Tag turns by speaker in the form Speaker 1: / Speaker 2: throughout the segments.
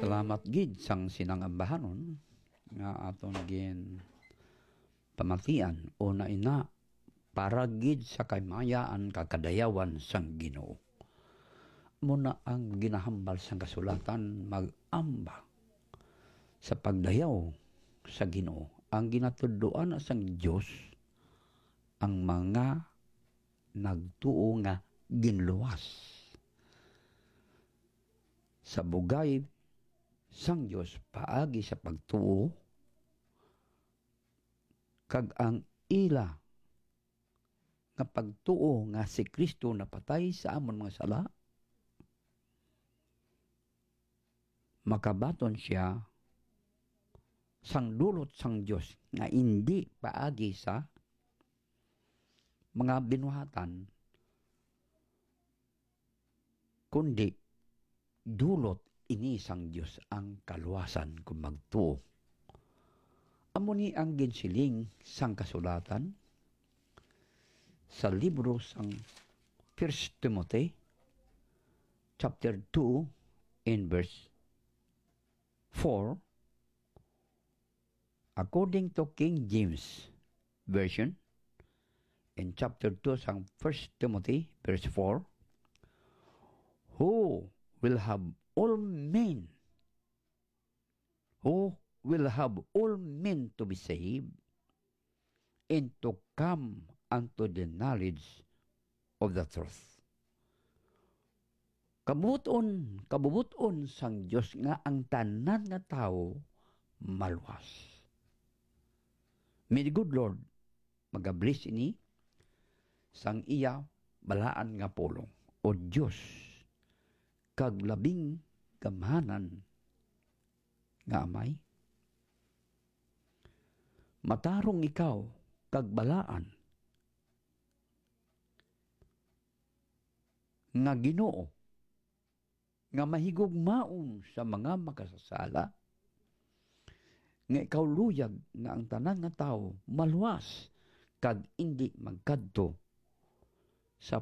Speaker 1: Salamat gid sang sinangambahanon nga aton gin pamatian o na ina para gid sa kaymayaan kakadayawan sang Ginoo. Muna ang ginahambal sang kasulatan mag-amba sa pagdayaw sa Ginoo. Ang ginatudloan sang Dios ang mga nagtuo nga ginluwas sa bugay sang Dios paagi sa pagtuo kag ang ila nga pagtuo nga si Kristo napatay sa amon mga sala, makabaton siya sang dulot sang Dios nga hindi paagi sa mga binuhatan kundi dulot ini sang Dios ang kaluwasan kung magtuo. Amo ni ang ginsiling sang kasulatan sa libro sang 1 Timothy chapter 2 in verse 4 according to King James Version in chapter 2 sang 1 Timothy verse 4, who will have all men to be saved and to come unto the knowledge of the truth. Kabubuton sang Dios nga ang tanan nga tao maluwas. May the good Lord magablis ini sang iya balaan nga pulong o Dios kag labing gamhanan nga amay. Matarong ikaw kag balaan nga Ginoo nga mahigugmaon sa mga makasasala, nga ikaw luyag nga ang tanan nga tao maluwas kag hindi magkadto sa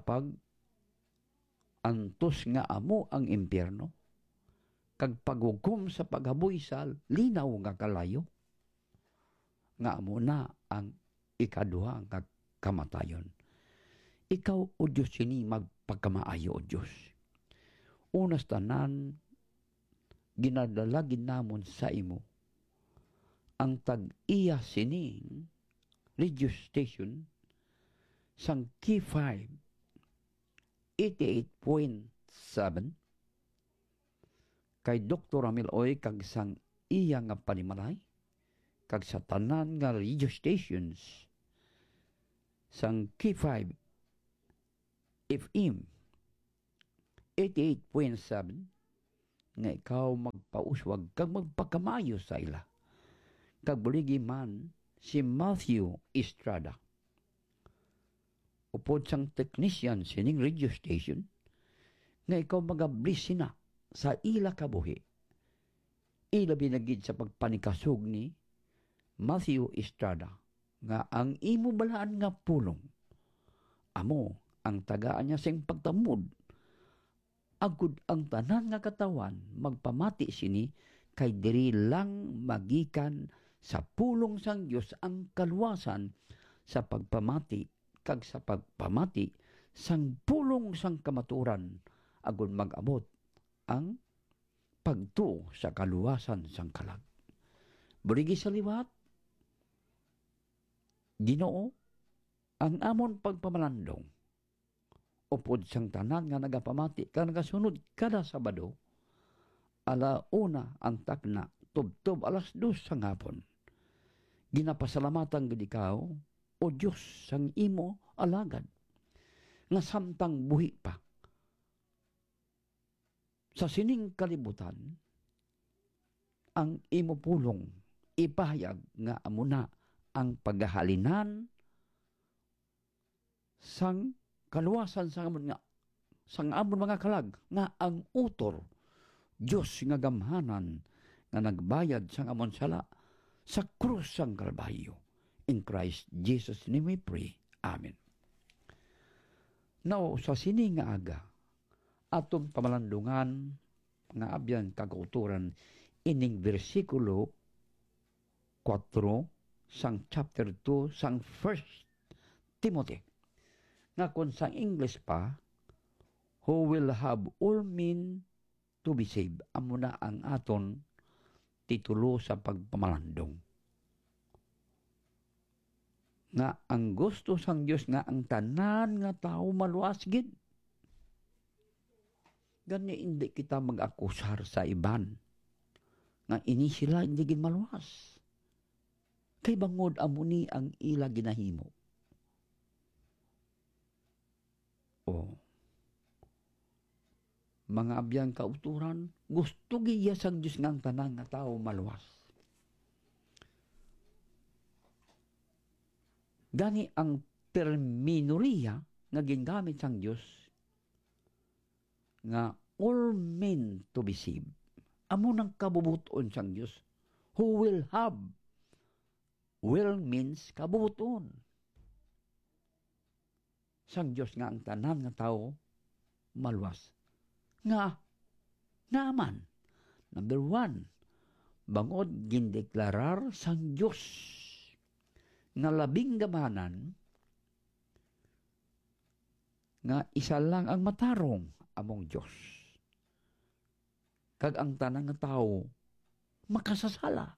Speaker 1: antos nga amo ang impyerno kag paghukom sa paghaboy sa linaw nga kalayo nga amo na ang ikaduha nga kamatayon. Ikaw o Diyos sini magpagkamaayo o Diyos. Unas tanan ginadalagin namon sa imo ang tag-iya sining radio station sang K5 88.7 kay Dr. Ramil Oy kag sang iya nga panimalay kag sa tanan nga radio stations sang K5 FM 88.7 nga ikaw magpauswag kag magpakamayo sa ila. Kag buligi man si Matthew Estrada, upod sang technician sining radio station, nga ikaw magablis sina sa ila kabuhi. Ila binagid sa pagpanikasog ni Matthew Estrada nga ang imo balaan nga pulong amo ang tagaan niya sing pagtamod agud ang tanan nga katawan magpamati sini kay diri lang magikan sa pulong sang Dios ang kaluwasan sa pagpamati kag sa pagpamati sang pulong sang kamaturan agud mag-abot ang pagtuo sa kaluwasan sang kalag. Burigi sa liwat, Ginoo ang amon pagpamalandong upod sang tanan nga nagapamati kag nagasunod kada Sabado alauna ang takna tubtob 2:00 sang hapon. Ginapasalamatan gid ikaw o Dios sang imo alagad nga samtang buhi pa sa sining kalibutan ang imo pulong ipahayag nga amo na ang paghahalinan sang kaluwasan sang amon mga kalag nga ang utor Dios nga gamhanan nga nagbayad sang amon sala sa krus sang Kalbaryo. In Christ Jesus name we pray. Amen. Now, sa sini nga aga, atong pamalandungan nga abyan kagauturan ining bersikulo 4 sang chapter 2 sang 1 Timothy. Nga kung sa English pa, who will have all men to be saved. Amo na ang aton titulo sa pagpamalandong. Nga ang gusto sang Dios nga ang tanan nga tao maluwas gid. Gani hindi kita mag-akusar sa iban nga ini sila hindi gid maluwas. Kay bangod amo ni ang ila ginahimo. O mga abyan kauturan, gusto giya sang Dios nga ang tanan nga tao maluwas. Gani ang terminolohiya nga gingamit sang Dios nga all men to be saved. Amo nang kabubuton sang Dios. Who will have. Will means kabubuton. Sang Dios nga ang tanan nga tao maluwas. Nga man. Number 1, bangod gindeklarar sang Dios nga labing gamanan nga isa lang ang matarong among Dios. Kag ang tanan nga tao makasasala.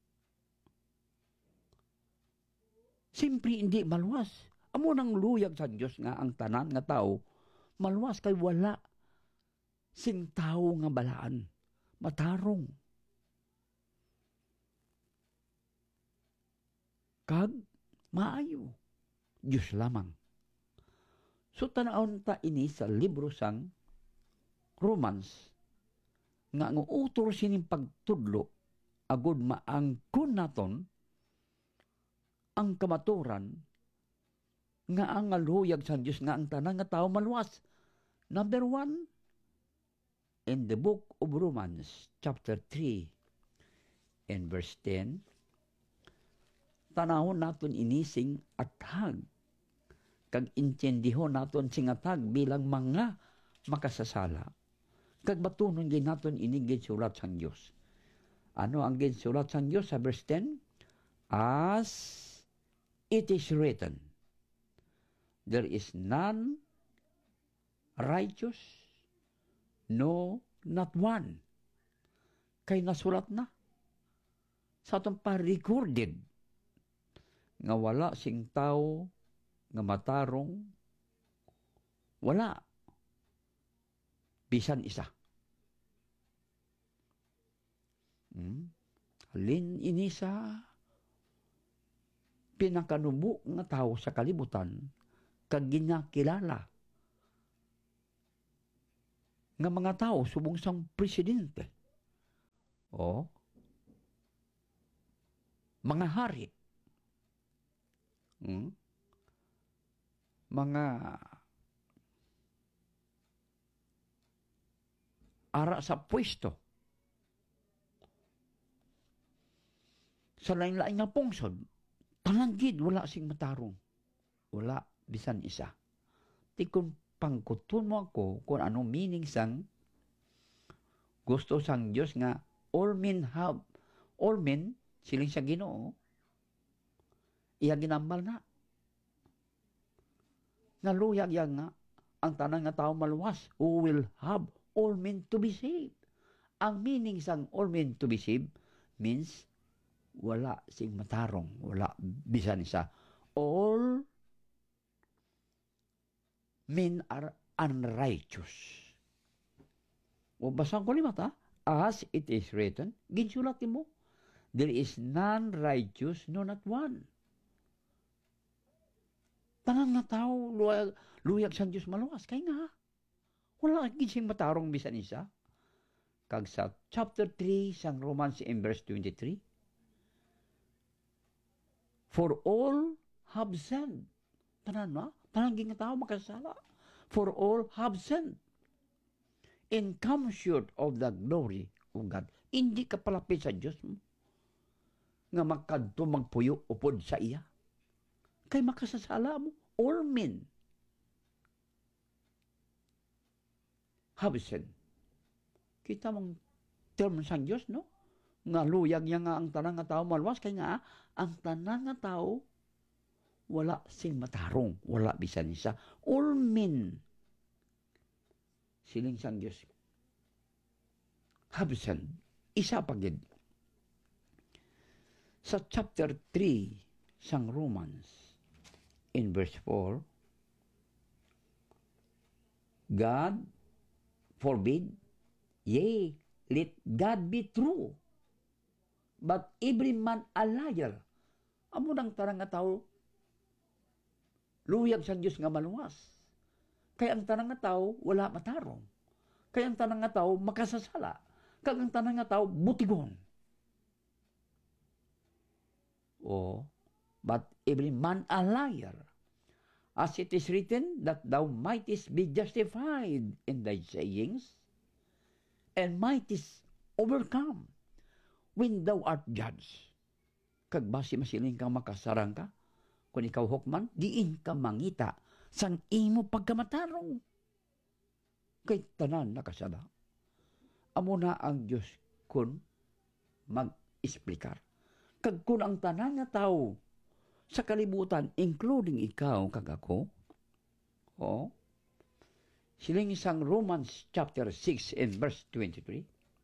Speaker 1: Simpre hindi maluwas. Amo nang luyag sa Dios nga ang tanan nga tao maluwas kay wala sing tao nga balaan. Matarong. Kag maayo. Diyos lamang. So tanawon ta ini sa libro sang Romans nga ang utor sining pagtudlo agud maangkon naton ang kamaturan nga ang luyag sa Dios nga ang tanan nga tao maluwas. Number 1, in the book of Romans, chapter 3, and verse 10, tanahon naton inising athag, kag intendihon naton sing athag bilang mga makasasala. Kag batunon gid naton ini ginsulat sang Dios. Ano ang ginsulat sang Dios sa verse 10? As it is written, there is none righteous, no, not one. Kay nasulat na sa atong pa-recorded nga wala sing tao nga matarong, wala bisan isa. Halin ini sa pinakanubo nga tao sa kalibutan kag ginakilala nga mga tao subong sang presidente o mga hari, mga ara sa pwesto sa lain-lain nga pungsod, tananggid wala sing matarong, wala bisan isa. Ti kung pangkuton mo ako kung anong meaning sang gusto sang Dios nga all men siling sa Ginoo, iya ginambal na naluyag yan nga ang tanan nga tao maluwas, who will have all men to be saved. Ang meaning sang all men to be saved means wala sing matarong, wala bisan isa. All men are unrighteous. O basang ko limat ha? As it is written, ginsulat mo, there is none righteous, no not one. Tanang nga tao, luyag sang Diyos maluwas. Kaya nga, wala gising matarong bisan isa. Kag sa chapter 3, sang Romans in verse 23, for all have sinned. Tanan na? Tanang nga tao makasala. For all have sinned and come short of the glory of God. Hindi ka palapit sa Diyos mo nga magkadto magpuyo upod sa iya. Kay makasasala mo. All men have sinned. Kita mong term sang Dios, no? Nga luyag niya nga ang tanang nga tao maluwas, kay nga ang tanang nga tao wala sing matarong, wala bisan isa. All men, siling sang Dios, habsan, isa pagid. Sa chapter 3 sang Romans, in verse 4, God forbid, yea, let God be true, but every man a liar. Amo nang tarang nga tao, luyag sa Diyos nga maluwas. Kaya ang tanang nga tao, wala matarong. Kaya ang tanang nga tao, makasasala. Kaya ang tanang nga tao, butigon. But every man a liar. As it is written, that thou mightest be justified in thy sayings, and mightest overcome when thou art judged. Kag basi masiling kang makasarang ka, kung ikaw hukman, diin ka mangita sang imo pagkamatarong. Kay tanan nakasala. Amo na ang Diyos kun mag-esplikar. Kag kun ang tanan nga tao sa kalibutan, including ikaw kag ako, siling isang Romans chapter 6 and verse 23,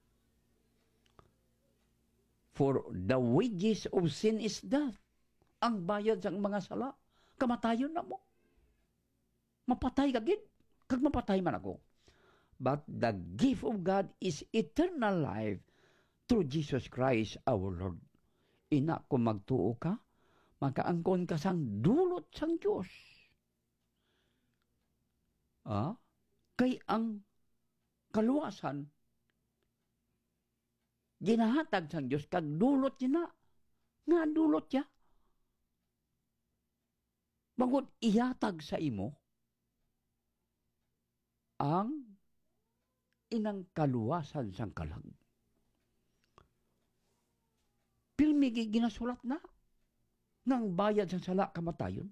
Speaker 1: for the wages of sin is death. Ang bayad sa mga sala, kamatayon na mo. Mapatay ka gid, kag mapatay man ako. But the gift of God is eternal life through Jesus Christ our Lord. Ina kung magtuo ka, makaangkon ka sang dulot sang Diyos. Kay ang kaluwasan, ginahatag sang Diyos, kag dulot niya na. Nga dulot niya. Bangod ihatag sa imo, ang inang kaluwasan sang kalag. Pilmi ginasulat na, nang bayad sa sala kamatayon.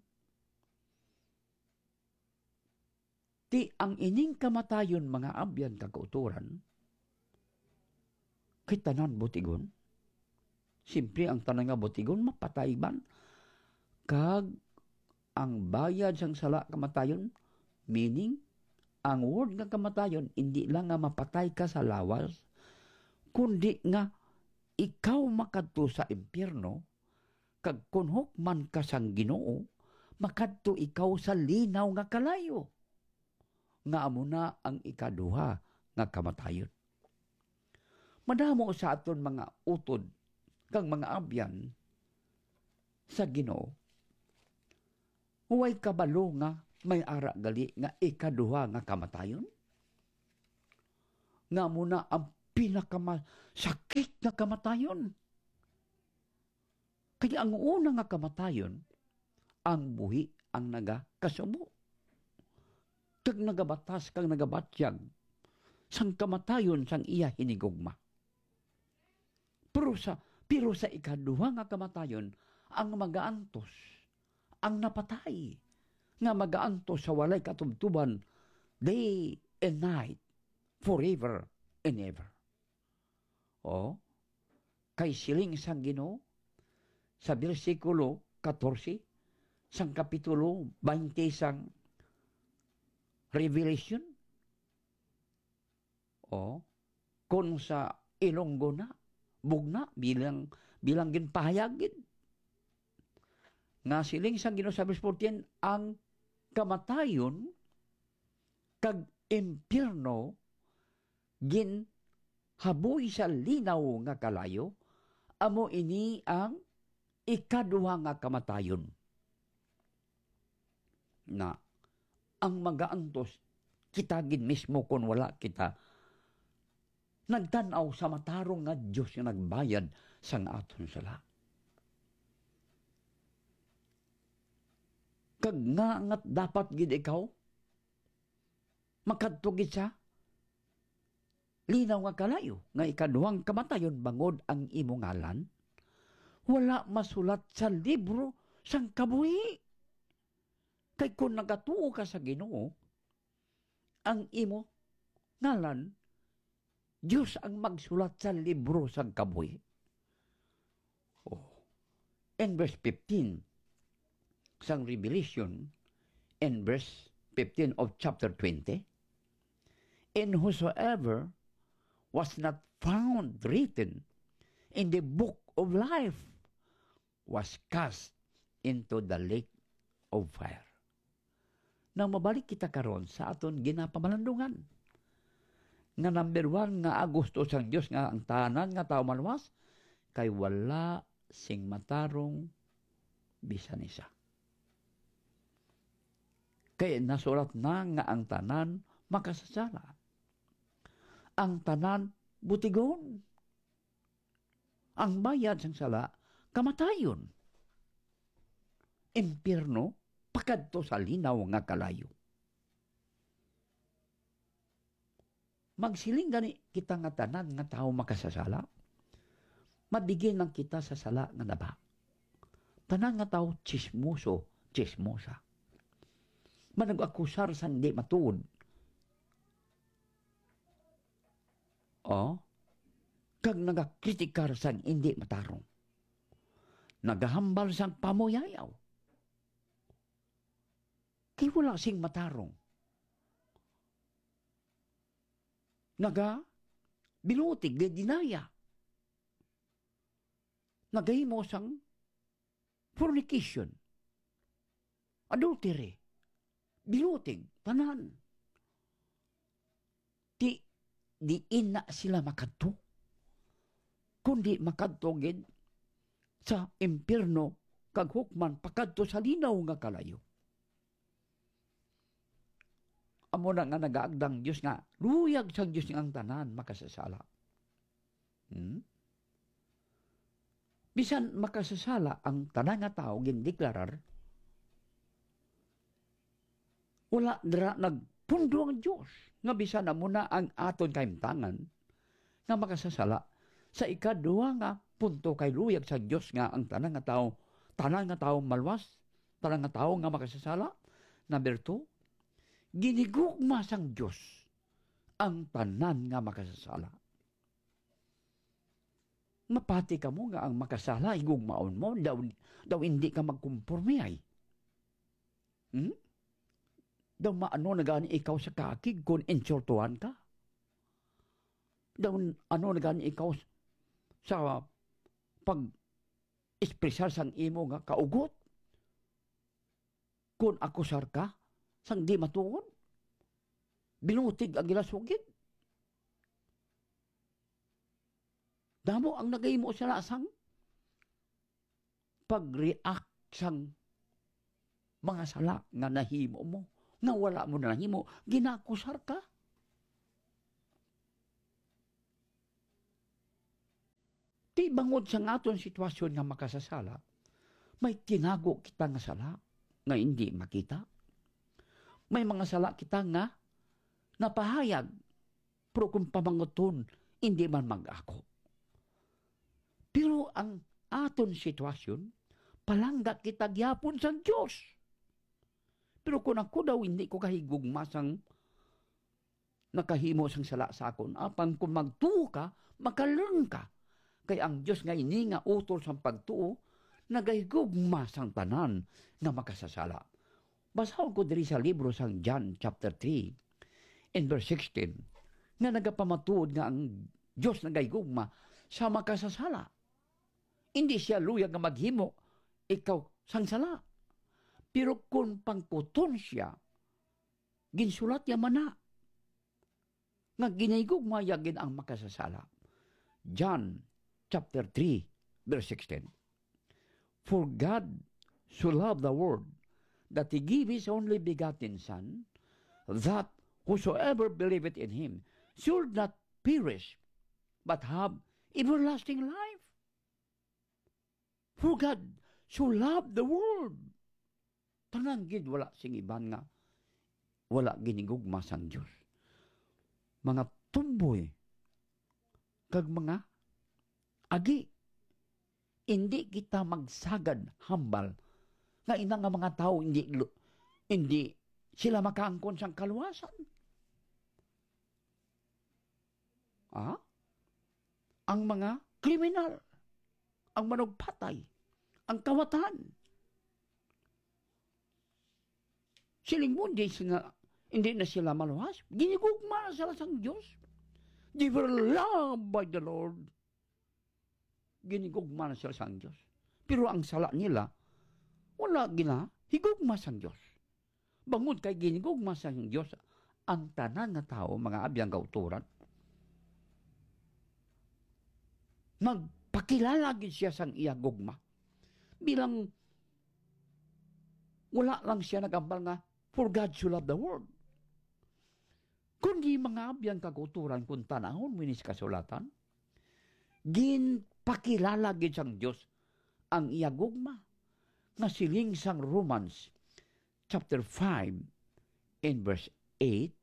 Speaker 1: Ti ang ining kamatayon mga abyan kagauturan, kay tanan butigon. Simpre ang tanan nga butigon mapatay man. Kag ang bayad sang sala kamatayon, meaning ang word nga kamatayon hindi lang nga mapatay ka sa lawas, kundi nga ikaw makadto sa impyerno. Kag kunhok man ka sang Ginoo, makadto ikaw sa linaw nga kalayo. Nga amo na ang ikaduha nga kamatayon. Madamo sa aton mga utod kag mga abyan sa Ginoo, huway kabalo nga may ara gali nga ikaduha nga kamatayon. Nga amo na ang pinakamasakit nga kamatayon. Kaya ang una nga kamatayon, ang buhi ang nagakasubo. Kag nagabatas kag nagabatyag, sang kamatayon sang iya hinigugma. Pero sa ikaduha nga kamatayon, ang magaantos, ang napatay, nga magaantos sa walay katubtuban, day and night, forever and ever. Kay siling sang Ginoo, sa bersikulo 14, sang kapitulo 20 sang Revelation, kung sa ilonggo na, bugna, bilang ginpahayagin. Nga siling sang Ginoo sa verse 14, ang kamatayon kag impyerno gin haboy sa linaw nga kalayo, amo ini ang ikaduha nga kamatayon. Na ang magaantos kita gid mismo kung wala kita nagtanaw sa matarong nga Diyos nga nagbayad sang aton sala. Kag nga dapat gid ikaw makadto gid sa linaw nga kalayo nga ikaduhang kamatayon bangod ang imong ngalan wala masulat sa libro sang kabuhi. Kay kung nagatuo ka sa Ginoo, ang imo ngalan Diyos ang magsulat sa libro sang kabuhi. Oh. In verse 15, sang Revelation, in verse 15 of chapter 20, and whosoever was not found written in the book of life was cast into the lake of fire. Nang mabalik kita karon sa aton ginapamalandungan, nga number 1 nga gusto sang Dios nga ang tanan nga tao malwas kay wala sing matarong bisan isa. Kaya nasulat na nga ang tanan makasasala. Ang tanan butigon. Ang bayad sang sala kamatayon. Impierno pakadto sa linaw nga kalayo. Magsiling gani kita nga tanan nga tao makasasala. Mabigyan lang kita sa sala nga naba. Tanan nga tao chismoso, chismosa. Manag-akusar sa hindi matuod. Kag nagakritikar sa hindi matarong. Nagahambal sang pamuyayaw. Kay wala sing matarong. Binutig, dinaya. Nagahimo sang fornication, adultery, binutig, tanan. Di ina sila makadto. Kundi makadto gid sa impierno kag hukman pakadto sa linaw nga kalayo. Amo na nga nagaagdang Diyos nga, luyag sang Diyos nga ang tanan makasasala. Bisan makasasala ang tanan nga tao gindeklarar, wala dira nagpundo ang Diyos nga bisan na muna ang aton kaimtangan nga makasasala sa ikadua nga punto kay luyag sa Diyos nga ang tanan nga tao malwas, tanan nga tao nga makasasala. Number 2, ginigugma sang Diyos ang tanan nga makasasala. Mapati ka mo nga ang makasala, igugmaon mo, daw hindi ka magkumporme ay. Daw maano na gani ikaw sa kakig kung insultuhan ka? Daw ano na gani ikaw sa pag-espresar sang imo nga kaugot? Kung akusar ka, sang di matuon, binutig ang gilasugid. Damo ang nagahimo sa lasang pag-react sang mga sala nga nahimo mo, nga wala mo na nahimo, ginakusar ka. Ti bangod sa aton sitwasyon nga makasasala, may tinago kita nga sala nga hindi makita. May mga sala kita nga napahayag, pero kung pamanguton, hindi man mag-ako. Pero ang aton sitwasyon, palangga kita gyapon sa Diyos. Pero kung ako daw hindi ko kahigugma sang nakahimo sang sala sa akon, apan kung magtuo ka, makalern ka. Kay ang Diyos nga ini nga utol sang pagtuo, nagahigugma sang tanan nga makasasala. Basahon ko diri sa libro sang John chapter 3 in verse 16 nga nagapamatuod nga ang Diyos nagahigugma sa makasasala. Hindi siya luyag nga maghimo ikaw sang sala. Pero kung pangkuton siya, ginsulat niya mana nga ginahigugma yagin ang makasasala. John chapter 3 verse 16. For God so loved the world that He gave His only begotten Son, that whosoever believeth in Him should not perish, but have everlasting life. For God so loved the world. Tananggid wala sing iban nga wala ginigugma sang Diyos. Mga tumboy kag mga agi, hindi kita magsagad hambal nga ina nga mga tao hindi sila makaangkon sang kaluwasan. ang mga kriminal, ang manugpatay, ang kawatan. Siling mo, hindi na sila maluwas. Ginigugma na sila sa Diyos. They were loved by the Lord. Ginigugma na sila sa Diyos. Pero ang sala nila, wala higugma sa Diyos. Bangod kay ginigugma sa Diyos, ang tanan na tao, mga abiyang kauturan, magpakilala gid siya sang iya gugma. Bilang wala lang siya nagambal nga, for God so loved the world. Kundi mga abiyang kauturan kung tanahon minis kasulatan, ginpakilala gid sang Dios ang iya gugma nga siling sang Romans chapter 5 in verse 8.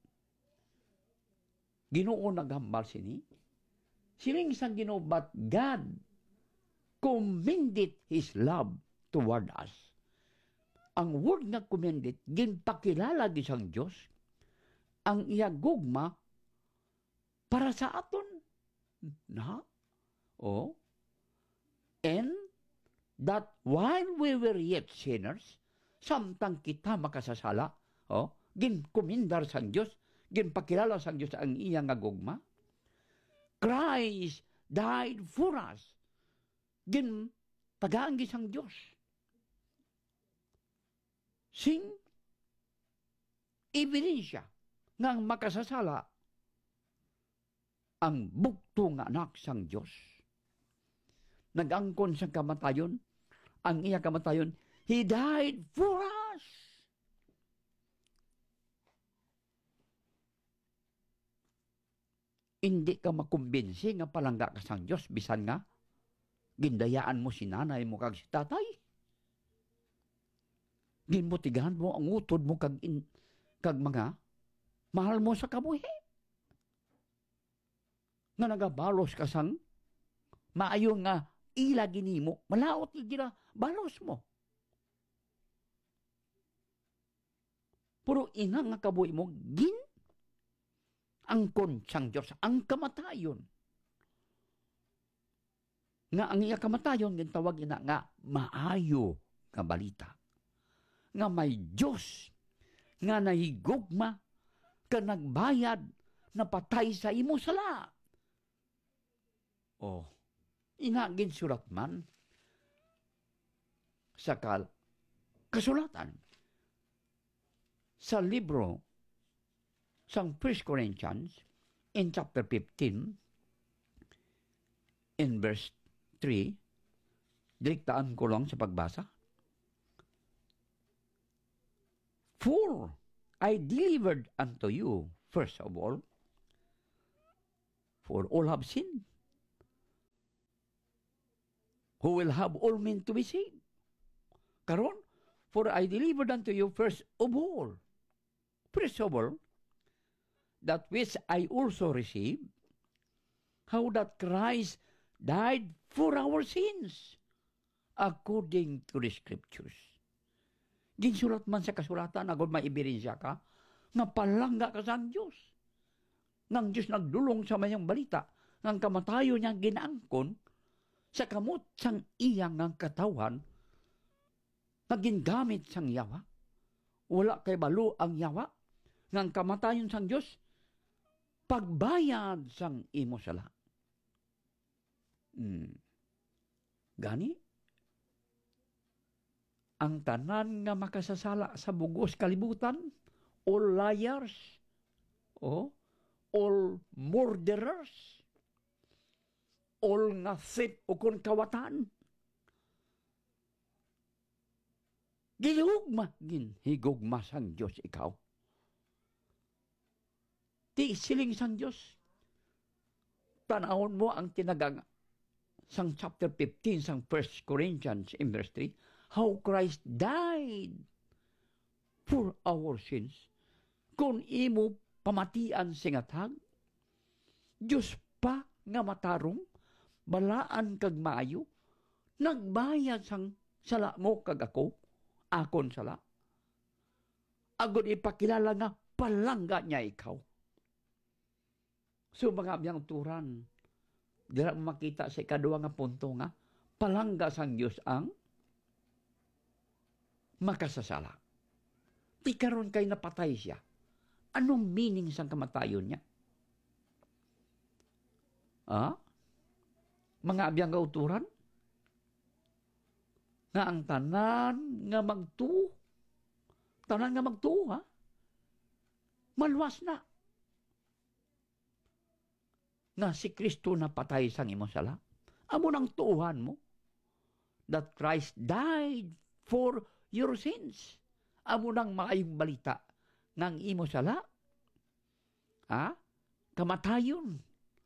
Speaker 1: Ginoo nagambal sini siling sang Ginoo, but God commended His love toward us. Ang word nga commended, ginpakilala di sang Diyos ang iya gugma para sa aton. Na? Oh. And that while we were yet sinners, samtang kita makasasala, ginkomendar sang Diyos, ginpakilala sang Diyos ang iya nga gugma, Christ died for us. Tagaan gisang Diyos. Sing ebidensya ng makasasala ang bugto nga anak sang Diyos. Nag-angkon sa kamatayon, ang iya kamatayon, He died for us. Hindi ka makumbinsi nga palangga ka sang Diyos, bisan nga, gindayaan mo si nanay mo kag si tatay. Ginmutigahan mo ang utod mo kag mga mahal mo sa kabuhi. Nga nagabalos ka sang maayo nga ila ginimo, malaot gina balos mo. Puro ina nga kabuhi mo, angkon sang Diyos, ang kamatayon. Nga ang iya kamatayon, gintawag ina nga maayo nga balita. Nga may Diyos nga nahigugma ka nagbayad na patay sa imo sala. Oh, inagin surat man sa kasulatan sa libro sang 1 Corinthians in chapter 15 in verse 3, direktaan ko lang sa pagbasa. For I delivered unto you, first of all, for all have sinned, who will have all men to be saved. Karon, for I delivered unto you first of all, that which I also received, how that Christ died for our sins, according to the Scriptures. Ginsulat man sa kasulatan, agad maibirensya ka, nga palangga ka sa Diyos. Nang Diyos nagdulong sa mayang balita, ng kamatayo niyang ginaangkon, sa kamot sang iyang ng katawan, na gingamit sang yawa. Wala kay balo ang yawa, ng kamatayon sang Diyos, pagbayad sang imo sala. Gani, ang tanan nga makasasala sa bugos kalibutan, all liars, all murderers, all nga thief o kon kawatan, higugma sang Diyos ikaw. Ti siling sang Diyos. Tanawon mo ang tinagang sang chapter 15 sang 1 Corinthians in verse 3, how Christ died for our sins. Kung imo pamatian singatag, Diyos pa nga matarong, balaan kag maayo, nagbayad sang sala mo kag ako, akon sala. Agod ipakilala nga palangga niya ikaw. So mga abiyang turan, Dira mo makita sa ikaduha nga punto nga, palangga sang Dios ang makasasala. Di karon kay napatay siya. Anong meaning sang kamatayon niya? Mga abiyang kauturan? Nga ang tanan nga magtuo. Tanan nga magtuo, ha? Malwas na. Nga si Kristo na patay sang imo sala. Amo nang tuuhan mo that Christ died for your sins. Amo nang maayong balita ng imo sala. Kamatayon.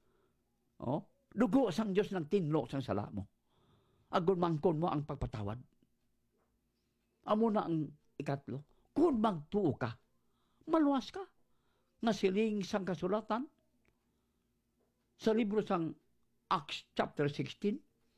Speaker 1: Dugo sang Diyos ng tinlo sang sala mo. Agon mangkon mo ang pagpatawad. Amo na ang ikatlo. Kung magtuo ka, maluwas ka. Nga siling sang kasulatan sa libro sang Acts chapter 16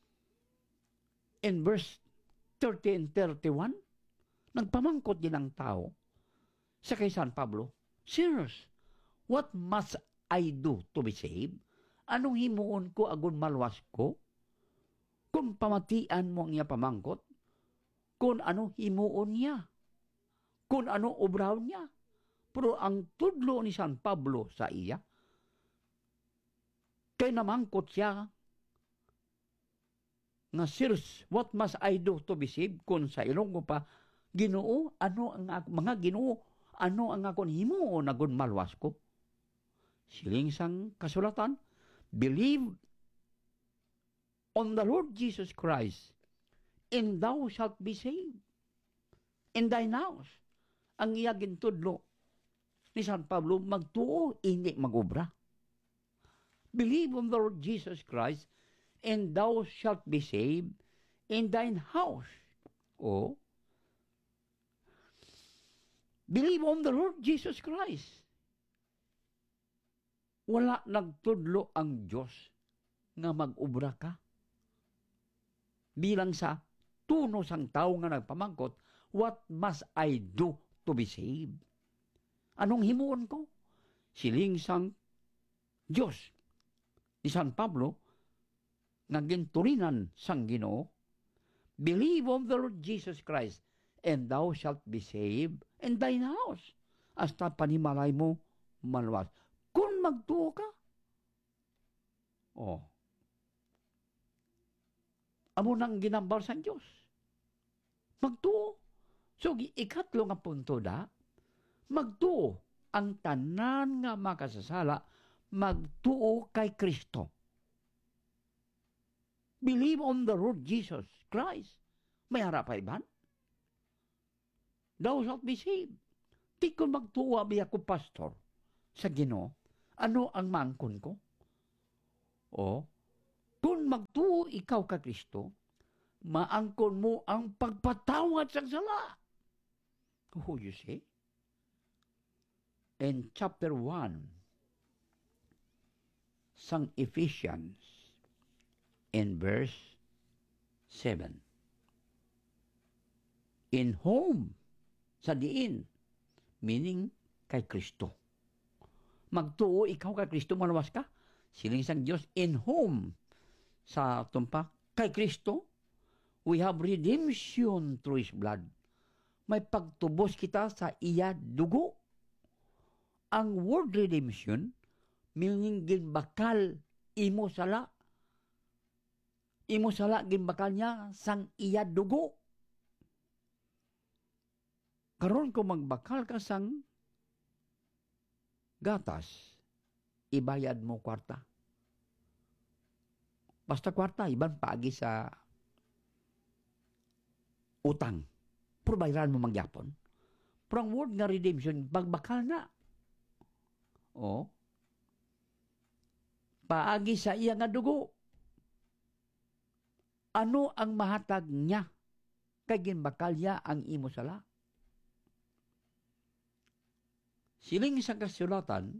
Speaker 1: in verse 30 and 31, nagpamangkot din ang tao sa kay San Pablo, "Sirs, what must I do to be saved? Anong himuon ko agon malwas ko? Kung pamatian mo ang iya pamangkot, kung ano himuon niya, kung ano obraw niya." Pero ang tudlo ni San Pablo sa iya, kay namangkot siya nga, "Sirs, what must I do to be saved?" Kung sa ilong ko pa, Ginoo, ano ang mga Ginoo, ano ang akong himuon agon malwas ko? Siling sang kasulatan, "Believe on the Lord Jesus Christ, and thou shalt be saved in thine house." Ang iya gintudlo ni San Pablo, magtuo, hindi magobra. Believe on the Lord Jesus Christ, and thou shalt be saved in thine house. Believe on the Lord Jesus Christ. Wala nagtudlo ang Diyos nga mag-obra ka. Bilang sa tunos ang tao nga nagpamangkot, what must I do to be saved? Anong himuon ko? Siling sang Diyos ni San Pablo, nga ginturinan sang Ginoo, "Believe on the Lord Jesus Christ, and thou shalt be saved in thine house." Hasta panimalay mo malwas. Kung magtuo ka, amo nang ginambal sang Diyos. Magtuo. So, ikatlo nga punto da, magtuo. Ang tanan nga makasasala, magtuo kay Kristo. Believe on the Lord Jesus Christ. May harap pa iban? Thou shalt be saved. Di ko magtuo biya ko pastor sa Ginoo. Ano ang mangkon ko? Kung magtuo ikaw ka Kristo, maangkon mo ang pagpatawad sa sala. You see? In chapter 1, sang Ephesians, in verse 7, "In whom," sa diin, meaning kay Kristo. Magtuo ikaw kay Kristo, malawas ka. Siling sang Diyos, "In whom," sa tumpak, kay Kristo, "we have redemption through His blood." May pagtubos kita sa iya dugo. Ang word redemption, meaning ginbakal imo sala. Imo sala ginbakal niya sang iya dugo. Karon kung magbakal ka sang gatas, ibayad mo kwarta. Basta kwarta, iban paagi sa utang. Pero bayaran mo magyapon. Pero ang word nga redemption, bagbakal na. Paagi sa iya nga dugo. Ano ang mahatag niya? Kay ginbakal niya ang imo sala. Siling sa kasulatan,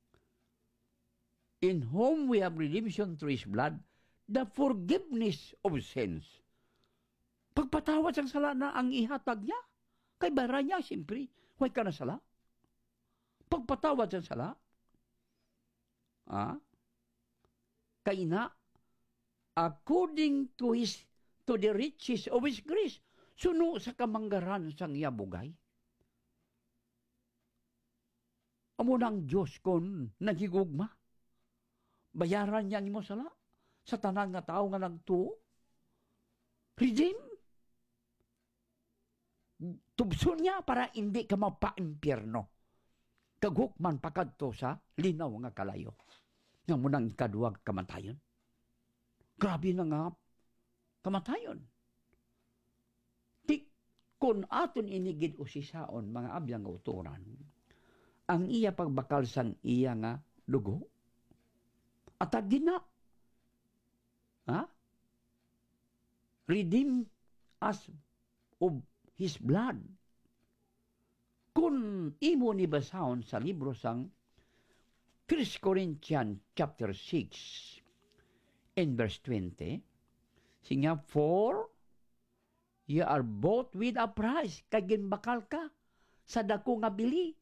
Speaker 1: "In whom we have redemption through His blood, the forgiveness of sins." Pagpatawad sa sala na ang ihatag niya. Kay bara niya, siyempre, huwag ka na sala. Pagpatawad sa sala, kay ina, according to the riches of His grace, suno sa kamanggaran sang iya bugay. Amo ng Diyos kon naghigugma. Bayaran niya mo sala sa tanan nga tao nga nagtuo. Redeem. Tubson niya para hindi ka mapa-impyerno. Kagukman pakadto sa linaw nga kalayo. Nga munang ikaduwag kamatayon. Grabe na nga kamatayon. Kung aton inigid usisaon mga abyang uturan, ang iya pagbakal sang iya nga dugo, at agina, redeem us of His blood. Kung imo ni basahon sa libro sang 1 Corinthians chapter 6 and verse 20, singa, for you are bought with a price, kay ginbakal ka sa dako nga bili.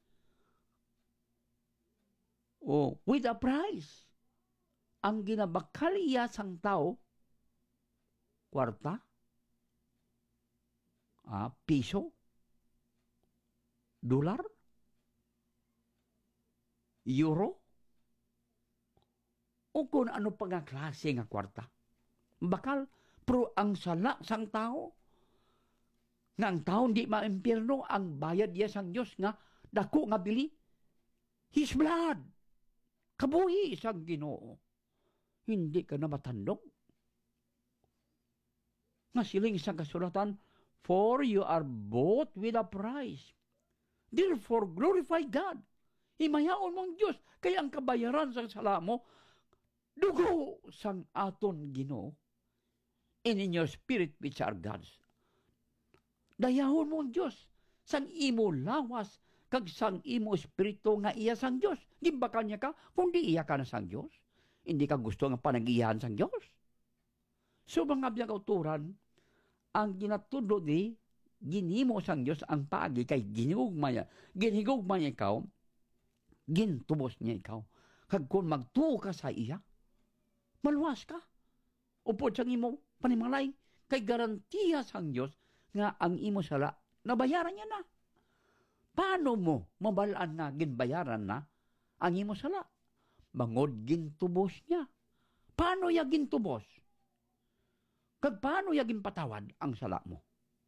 Speaker 1: O, with a price. Ang ginabakal iya sang tao, kwarta, piso, dolar, euro, o kung ano pa nga klase nga kwarta. Bakal, pero ang sala sang tao, nga ang tao di maimpyerno, ang bayad niya sang Diyos nga, dako nga bili, His blood. Kabuhi sang Ginoo. Hindi ka na matandog. Nga siling isang kasulatan, for you are bought with a price. Therefore, glorify God. Himayaon mong Diyos, kaya ang kabayaran sang sala mo, dugo sang aton Ginoo, and in your spirit which are God's. Dayahon mong Diyos, sang imo lawas, kag sang imo espiritu nga iya sang Diyos. Gimbakal niya ka, kung di iya ka na sang Diyos. Hindi ka gusto nga panag-iyahan sang Diyos. So mga biyang kauturan, ang ginatudo di, ginimo sang Diyos ang paagi kay ginigugma niya ikaw, gintubos niya ikaw. Kag kung magtuo ka sa iya, maluwas ka. Upod sang imo panimalay, kay garantiya sang Diyos nga ang imo sala, nabayaran niya na. Paano mo mabalaan na ginbayaran na ang imo sala? Bangod gintubos niya. Paano ya gintubos? Kag paano ya ginpatawad ang sala mo?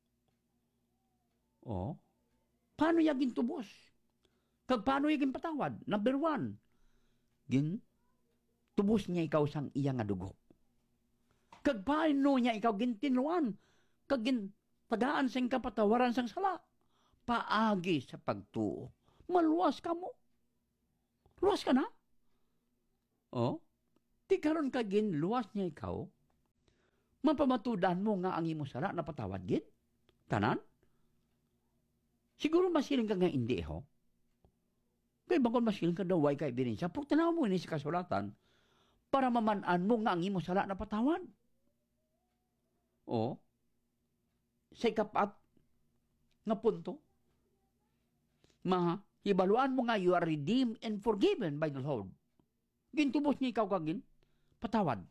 Speaker 1: O, paano ya gintubos? Kag paano ya ginpatawad? Number 1, gintubos niya ikaw sang iya nga dugo. Kag paano niya ikaw gintinluan? Kag gintagaan sang kapatawaran sang sala? Paagi sa pagtuo. Maluwas ka mo. Luwas ka na? O, di karon ka ginluwas niya ikaw, mapamatudan mo nga ang imo sala na patawad gid? Tanan? Siguro masiling ka nga hindi ho. Kaya bakit masiling ka daw way ka ebidensya? Pag tanaw mo ini sa kasulatan, para mamanaan mo nga ang imo sala na patawad. O, sa ikapat nga punto, hibaluan mo nga you are redeemed and forgiven by the Lord. Gintubos niya ikaw kagin, patawad.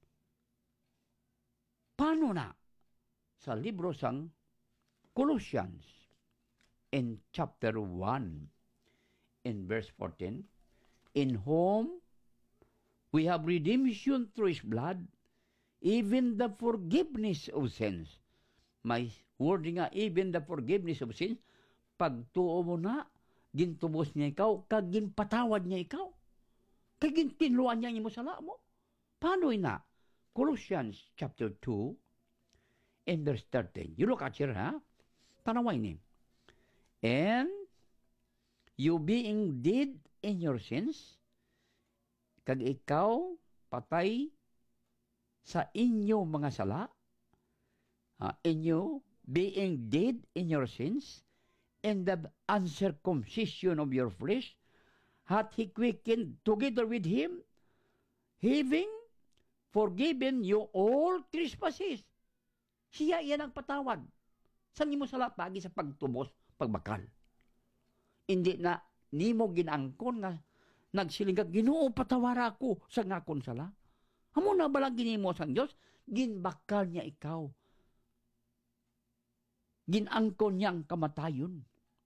Speaker 1: Paano na? Sa libro sang Colossians in chapter 1 in verse 14, in whom we have redemption through His blood, even the forgiveness of sins. May wording nga, even the forgiveness of sins, pagtuo mo na, gintubos niya ikaw, kag ginpatawad niya ikaw. Kag gintinluan niya mo sala mo. Paano na? Colossians chapter 2 and verse 13. You look at here, ha? Tanaway ni. And you being dead in your sins, kag ikaw patay sa inyo mga sala, in you being dead in your sins, and the uncircumcision of your flesh, hath He quickened together with Him, having forgiven you all trespasses. Siya yan ang patawad. San mo sala pagi sa pagtubos, pagbakal. Hindi na nimo ginangkon nga nagsiling ka, Ginoo patawara ako sa ngakon sala. Amo na balang ginimo sang Dios, ginbakal niya ikaw. Ginangkon niya ang kamatayon.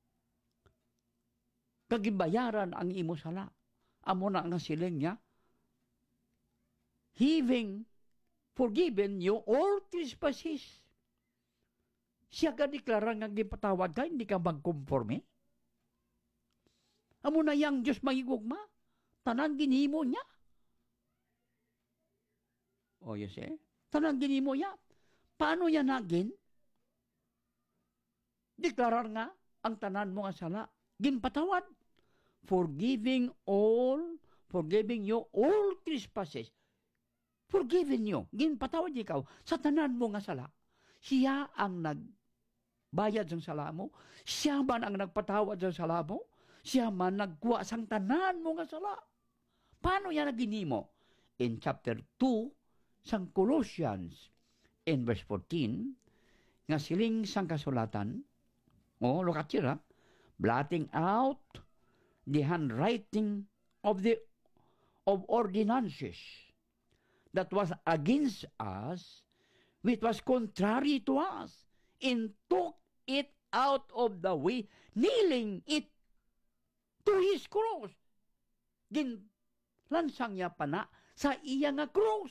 Speaker 1: Kagibayaran ang imo sala. Amo na nga siling niya, having forgiven you all trespasses. Siya ka deklara nga gipatawad ka, hindi ka magkonforme. Amo na yang Diyos magigugma. Tanan ginimo niya. O yes tanan ginimo niya. Paano yan nagin? Deklarar nga ang tanan mo nga sala. Ginpatawad. Forgiving you all trespasses. Forgiven you. Ginpatawad ikaw sa tanan mo nga sala. Siya ang nagbayad sa sala mo. Siya man ang nagpatawad sa sala mo. Siya man nagkuha sang tanan mo nga sala. Paano yan naginimo? In chapter 2, sang Colossians, in verse 14, nga siling sang kasulatan, look at here, blotting out the handwriting of ordinances that was against us, which was contrary to us, and took it out of the way, nailing it to his cross. Ginlansang niya pa na sa iya nga cross.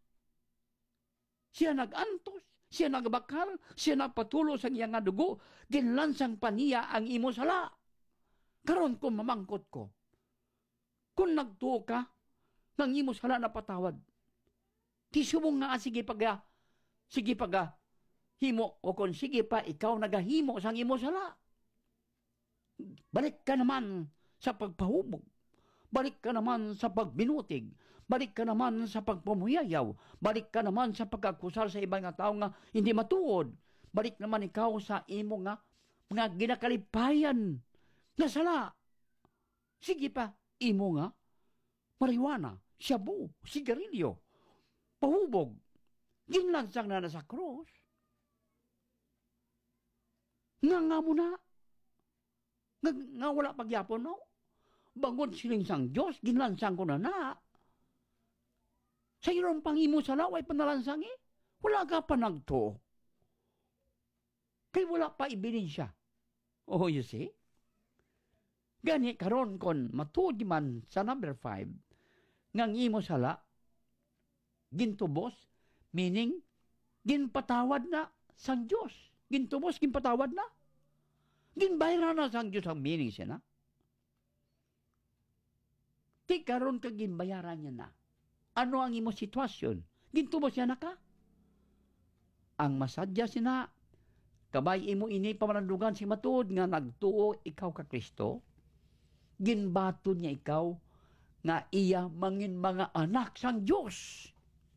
Speaker 1: Siya nagantos, siya nagbakal, siya nagpatulo sa iya nga dugo, ginlansang pa niya ang imo sala. Karon ko mamangkot ko, kung nagtuo ka, ng imo sala na patawad, di subong nga sige paga, himo, o kung sige pa, ikaw nagahimo sang imo sala. Balik ka naman sa pagpahubog. Balik ka naman sa pagbinutig. Balik ka naman sa pagpamuyayaw. Balik ka naman sa pagkakusal sa ibang nga tao nga hindi matuod. Balik naman ikaw sa imo nga mga ginakalipayan na sala. Sige pa, imo nga marijuana, shabu, sigarilyo, pahubog, ginlansang na sa cross. Nga mo na. Nga wala pagyapon, no? Bangon siling sang Diyos, ginlansang ko na. Sa irong pangimo sa laway panalansang wala ka pa nagto. Kaya wala pa ebidensya. Oh, you see? Gani karon kon matuod man sa number 5, ngang imo sala, gintubos, meaning, ginpatawad na sang Diyos. Gintubos, ginpatawad na. Ginbayra na sang Diyos ang meaning siya na. Di karon ka ginbayaran niya na. Ano ang imo sitwasyon? Gintubos niya na ka. Ang masadya sina, kabay imo ini pamanandugan si matuod nga nagtuo ikaw ka Kristo, ginbato niya ikaw nga iya mangin mga anak sang Diyos.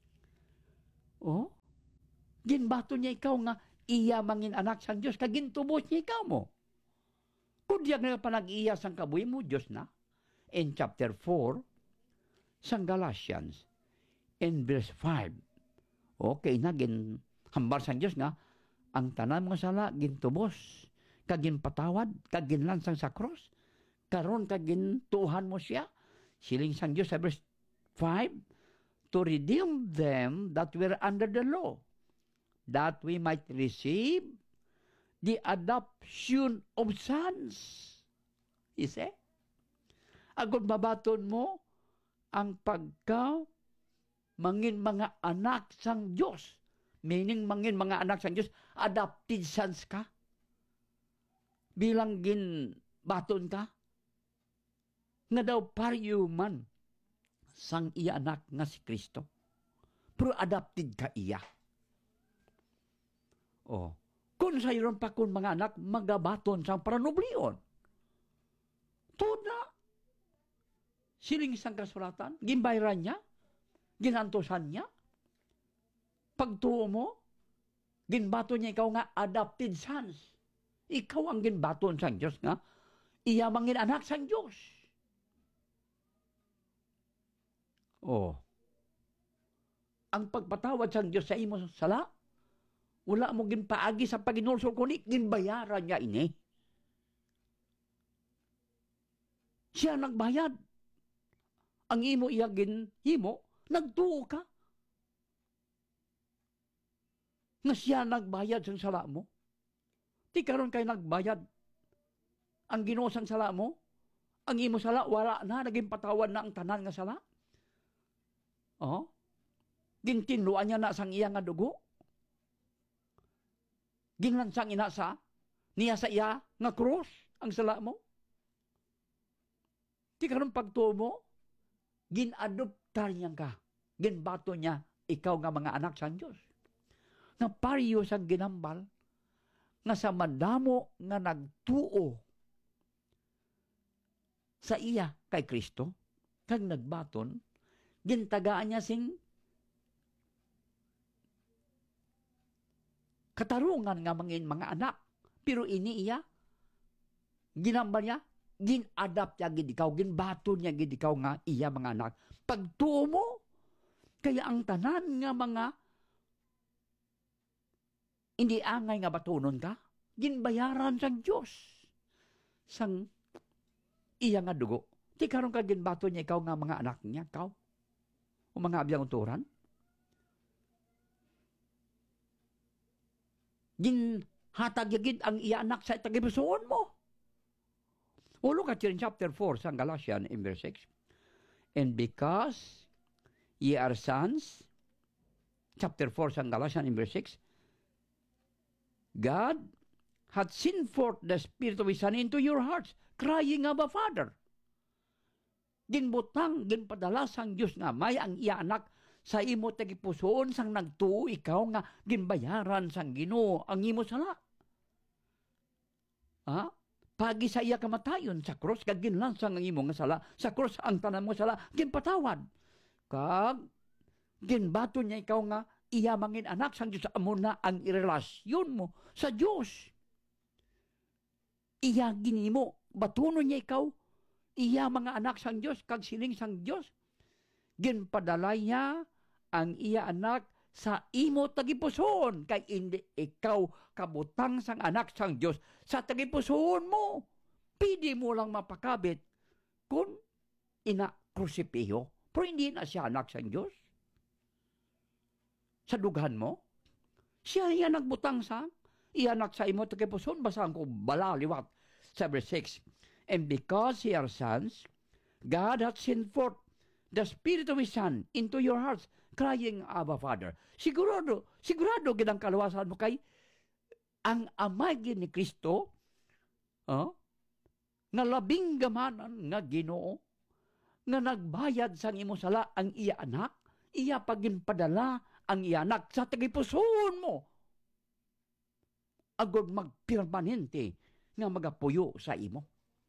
Speaker 1: Ginbato niya ikaw nga iya mangin anak sang Diyos, kagintubos niya ikaw mo. Kudya nga panag-iya sang kabuhi mo, Diyos na. In chapter 4, sang Galatians, in verse 5, okay na, hambar sang Diyos nga, ang tanan mo sala, gintubos, kaginpatawad, kaginlansang sa cross, karon kagintuhan mo siya, siling sang Diyos sa verse 5, to redeem them that were under the law, that we might receive the adoption of sons. Ise? Agod mabaton mo ang pagka mangin mga anak sang Diyos. Meaning mangin mga anak sang Diyos, adopted sons ka. Bilang baton ka. Nga daw pariyo man sang iya anak nga si Kristo. Pero adopted ka iya. Kung sa iyon pa kung mga anak, magabaton sang paranublion. Tuod na. Siling isang kasulatan, ginbayran niya, ginantosan niya. Pagtuo mo, ginbato niya ikaw nga adopted sons. Ikaw ang ginbaton sang Diyos nga, iya mangin anak sang Diyos. Ang pagpatawad sang Diyos sa imo sala, wala mo ginpaagi sa paginulsol kunik, ginbayaran niya ini. Siya nagbayad. Ang imo iya ginhimo, nagtuo ka. nga siya nagbayad sa sala mo. Ti karon kay nagbayad ang Ginoo sang sala mo, ang imo sala wala na, naging patawad na ang tanan nga sala. Oh? Gintinluan niya na sang iya nga dugo. Ginlansang ina niya sa iya nga krus ang sala mo. Ti karon pagtuo mo, ginadoptar niya ka. Ginbato niya ikaw nga mga anak sang Dios. Nga pariyo sang ginambal nga sa madamo nga nagtuo sa iya kay Kristo, kag nagbaton, gintagaan niya sing katarungan nga mga anak. Pero ini iya, ginambal niya, gin-adapt niya gid ikaw, ginbaton niya gid ikaw nga iya mga anak. Pagtuo mo, kaya ang tanan nga mga hindi angay nga batunon ka, ginbayaran sang Diyos sang iya nga dugo. Ti karon ka ginbaton niya ikaw nga mga anak niya, ikaw, o mga abiyang uturan. Ginhatag yagid ang iya anak sa tagipusoon mo. Ulo ka in chapter 4 sa Galatians in verse 6. And because ye are sons, chapter 4 sa Galatians in verse 6, God hath sent forth the Spirit of His Son into your hearts, crying, Abba, Father. Ginbutang, ginpadala sang Diyos nga may ang iya anak sa imo tagipusoon sang nagtuo ikaw nga ginbayaran sang Ginoo ang imo sala. Ha? Pagi sa iya kamatayon sa cross, kag ginlansang ang imo nga sala, sa cross ang tanan mo sala, ginpatawad. Kag ginbato niya ikaw nga iya mangin anak sang Diyos, amo na ang irelasyon mo sa Diyos. Iya ginimo, batunon niya ikaw, iya mga anak sang Diyos, kag siling sang Diyos. Ginpadala niya ang iya anak sa imo tagipusoon, kay hindi ikaw kabutang sang anak sang Diyos sa tagipusoon mo. Pidi mo lang mapakabit kung ina krusipiho, pero hindi na siya anak sang Diyos. Sa dughan mo, siya iya nagbutang sa iya anak sa imo tagipusoon, basahan ko balaliwat sa verse 6. And because ye are sons, God hath sent forth the Spirit of His Son into your hearts, crying, Abba, Father. Sigurado ginang kaluwasan mo kay ang amay ni Kristo, nga labing gamanan nga Ginoo, nga nagbayad sang imo sala ang iya anak, iya paginpadala ang iya anak sa tagipusoon mo. Agod magpermanente nga magapuyo sa imo.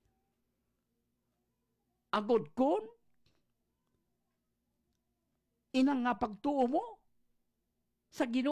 Speaker 1: Agod kon inang nga pagtuo mo sa Ginoo